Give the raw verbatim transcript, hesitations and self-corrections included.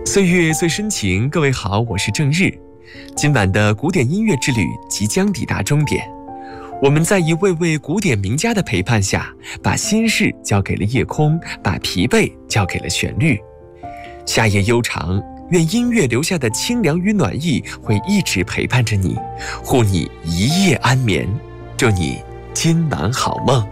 岁月最深情，各位好，我是郑日。今晚的古典音乐之旅即将抵达终点，我们在一位位古典名家的陪伴下，把心事交给了夜空，把疲惫交给了旋律。夏夜悠长，愿音乐留下的清凉与暖意会一直陪伴着你，护你一夜安眠。祝你今晚好梦。